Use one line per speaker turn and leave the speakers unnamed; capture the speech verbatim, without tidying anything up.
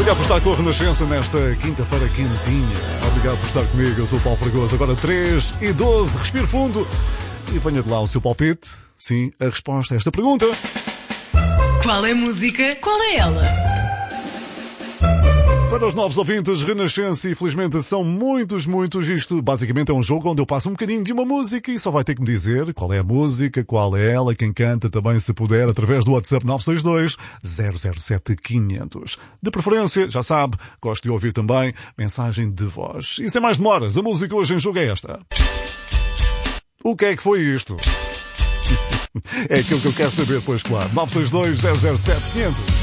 Obrigado por estar com a Renascença nesta quinta-feira quentinha. Obrigado por estar comigo, eu sou o Paulo Fragoso. Agora três e doze, respire fundo e venha de lá o seu palpite. Sim, a resposta a esta pergunta.
Qual é a música? Qual é ela?
Para os novos ouvintes, Renascença, infelizmente são muitos, muitos. Isto basicamente é um jogo onde eu passo um bocadinho de uma música e só vai ter que me dizer qual é a música, qual é ela, quem canta também, se puder, através do WhatsApp nove seis dois, zero zero sete, quinhentos. De preferência, já sabe, gosto de ouvir também mensagem de voz. E sem mais demoras, a música hoje em jogo é esta. O que é que foi isto? É aquilo que eu quero saber, pois claro. nove seis dois, zero zero sete, quinhentos.